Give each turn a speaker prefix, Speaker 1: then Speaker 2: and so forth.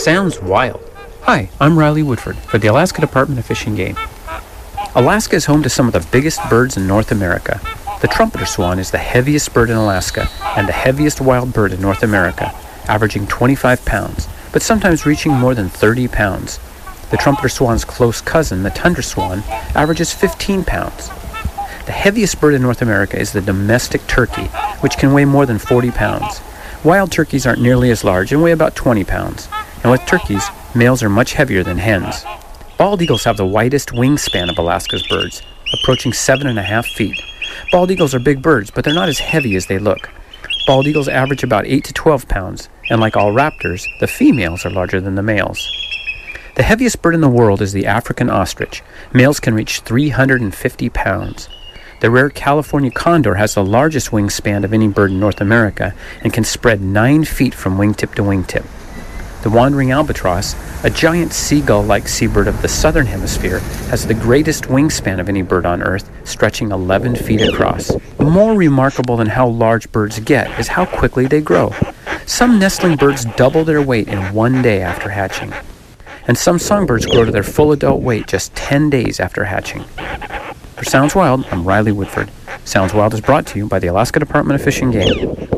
Speaker 1: Sounds wild. Hi, I'm Riley Woodford for the Alaska Department of Fish and Game. Alaska is home to some of the biggest birds in North America. The trumpeter swan is the heaviest bird in Alaska and the heaviest wild bird in North America, averaging 25 pounds, but sometimes reaching more than 30 pounds. The trumpeter swan's close cousin, the tundra swan, averages 15 pounds. The heaviest bird in North America is the domestic turkey, which can weigh more than 40 pounds. Wild turkeys aren't nearly as large and weigh about 20 pounds. And with turkeys, males are much heavier than hens. Bald eagles have the widest wingspan of Alaska's birds, approaching 7.5 feet. Bald eagles are big birds, but they're not as heavy as they look. Bald eagles average about 8 to 12 pounds, and like all raptors, the females are larger than the males. The heaviest bird in the world is the African ostrich. Males can reach 350 pounds. The rare California condor has the largest wingspan of any bird in North America and can spread 9 feet from wingtip to wingtip. The wandering albatross, a giant seagull-like seabird of the southern hemisphere, has the greatest wingspan of any bird on Earth, stretching 11 feet across. More remarkable than how large birds get is how quickly they grow. Some nestling birds double their weight in 1 day after hatching. And some songbirds grow to their full adult weight just 10 days after hatching. For Sounds Wild, I'm Riley Woodford. Sounds Wild is brought to you by the Alaska Department of Fish and Game.